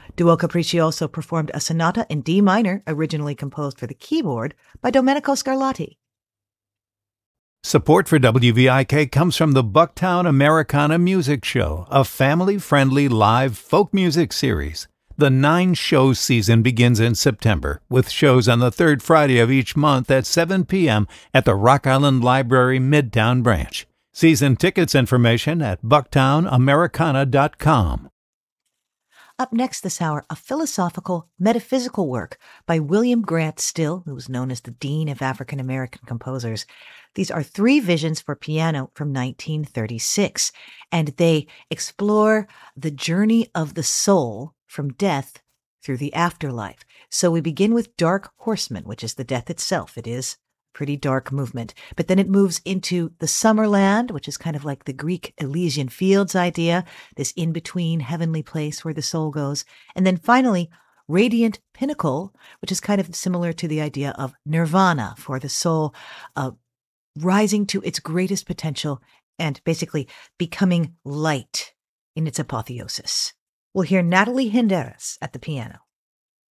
Duo Capriccioso performed a sonata in D minor, originally composed for the keyboard by Domenico Scarlatti. Support for WVIK comes from the Bucktown Americana Music Show, a family-friendly live folk music series. The 9-show season begins in September, with shows on the third Friday of each month at 7 p.m. at the Rock Island Library Midtown Branch. Season tickets information at bucktownamericana.com. Up next this hour, a philosophical, metaphysical work by William Grant Still, who was known as the Dean of African American Composers. These are 3 visions for piano from 1936, and they explore the journey of the soul from death through the afterlife. So we begin with Dark Horseman, which is the death itself. It is pretty dark movement. But then it moves into the Summerland, which is kind of like the Greek Elysian Fields idea, this in-between heavenly place where the soul goes. And then finally, Radiant Pinnacle, which is kind of similar to the idea of nirvana, for the soul rising to its greatest potential and basically becoming light in its apotheosis. We'll hear Natalie Hinderas at the piano.